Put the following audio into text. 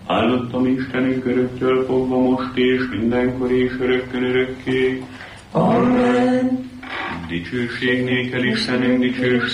Áldottam Istenünk öröktől fogva most és mindenkor és örökkön örökké. Amen. Dicsőség néked, Istenünk, dicsőség